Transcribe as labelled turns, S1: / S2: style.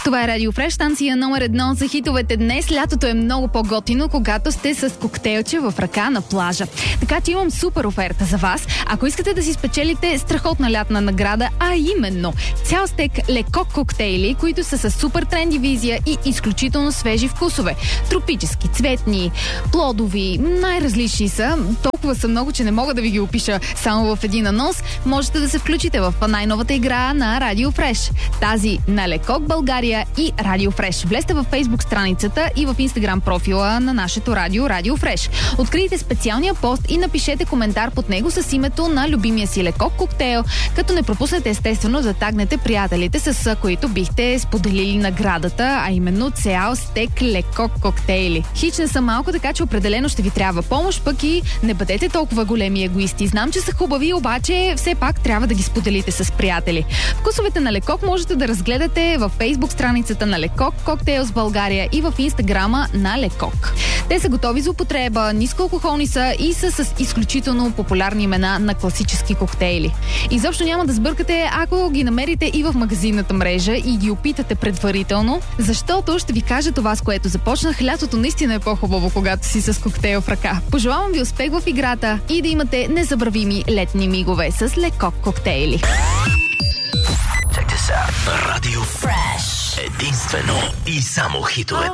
S1: Това е Радио Фреш, станция номер 1 за хитовете днес. Лятото е много по-готино, когато сте с коктейлче в ръка на плажа. Така че имам супер оферта за вас. Ако искате да си спечелите страхотна лятна награда, а именно цял стек Лекок коктейли, които са с супер тренди визия и изключително свежи вкусове. Тропически, цветни, плодови, най-различни са. Толкова са много, че не мога да ви ги опиша само в един анонс. Можете да се включите в най-новата игра на Радио Фреш. Тази на Лекок България и Радио Фреш. Влезте във Facebook страницата и в Instagram профила на нашето радио Радио Фреш. Открийте специалния пост и напишете коментар под него с името на любимия си Лекок коктейл, като не пропуснете естествено да тагнете приятелите, с които бихте споделили наградата, а именно цял стек Лекок коктейли. Хич не са малко, така че определено ще ви трябва помощ, пък и не бъдете толкова големи егоисти. Знам, че са хубави, обаче все пак трябва да ги споделите с приятели. Вкусовете на Лекок можете да разгледате във Facebook страницата на Лекок Коктейлс България и в Инстаграма на Лекок. Те са готови за употреба, нискоалкохолни са и са с изключително популярни имена на класически коктейли. Изобщо няма да сбъркате, ако ги намерите и в магазинната мрежа и ги опитате предварително, защото ще ви кажа това, с което започнах. Лятото наистина е по-хубаво, когато си с коктейл в ръка. Пожелавам ви успех в играта и да имате незабравими летни мигове с Лекок коктейли.
S2: Радио Фреш. Единствено и само хитовете.